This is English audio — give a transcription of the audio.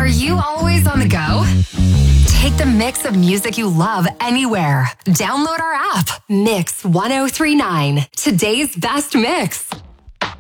Are you always on the go? Take the mix of music you love anywhere. Download our app, Mix 1039. Today's best mix.